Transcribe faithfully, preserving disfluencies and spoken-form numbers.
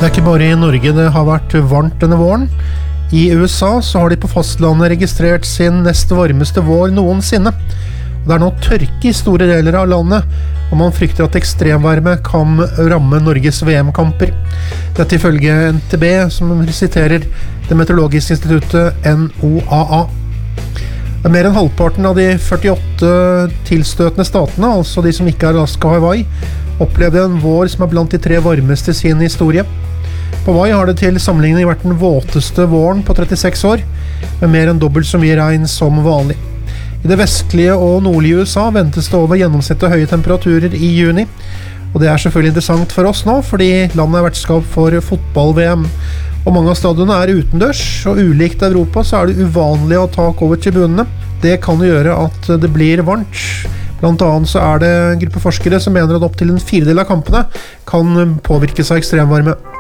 Det er ikke bare i Norge det har vært varmt denne våren. I U S A så har de på fastlandet registrert sin nest varmeste vår noensinne. Det er nå tørke i store deler av landet, og man frykter at ekstremvarme kan ramme Norges V M-kamper. Dette ifølge N T B, som siterer det meteorologiske instituttet N O A A. Det er mer enn halvparten av de førtiåtte tilstøtende statene, altså de som ikke er Alaska og Hawaii, opplevde en vår som er blant de tre varmeste i sin historie. På Hawaii har det til sammenligning vært den våteste våren på trettiseks år, med mer enn dobbelt så mye regn som vanlig. I det vestlige og nordlige U S A ventes det over gjennomsnittet høye temperaturer i juni, og det er selvfølgelig interessant for oss nå, fordi landet er vertskap for fotball-V M. Og mange av stadionene er utendørs, og ulikt Europa så er det uvanlig å ha tak over tribunene. Det kan gjøre at det blir varmt. Blant annet så er det en gruppe forskere som mener at opp til en firedel av kampene kan påvirkes av ekstremvarme.